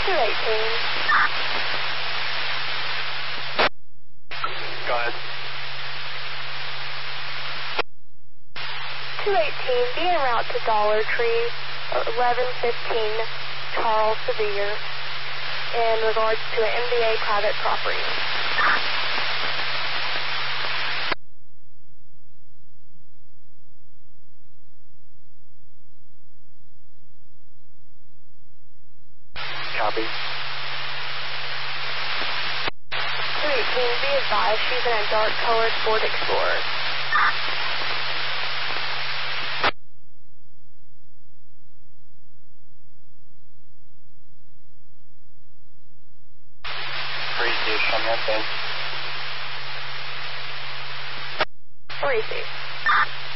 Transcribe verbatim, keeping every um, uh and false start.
two eighteen. Go ahead. two eighteen, be en route to Dollar Tree, eleven fifteen Charles Sevier, in regards to an M B A private property. Copy. two eighteen, be advised she's in a dark colored Ford Explorer. Appreciate it on that thing. Where is he?